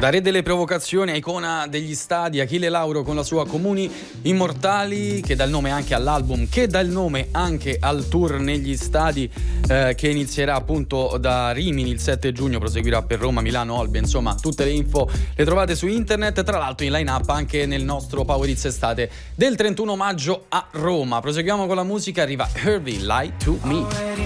Da re delle provocazioni a icona degli stadi, Achille Lauro con la sua Comuni Immortali, che dà il nome anche all'album, che dà il nome anche al tour negli stadi, che inizierà appunto da Rimini il 7 giugno, proseguirà per Roma, Milano, Olbia. Insomma, tutte le info le trovate su internet. Tra l'altro in line up anche nel nostro Power Hits Estate del 31 maggio a Roma. Proseguiamo con la musica, arriva Herbie, Lie to Me.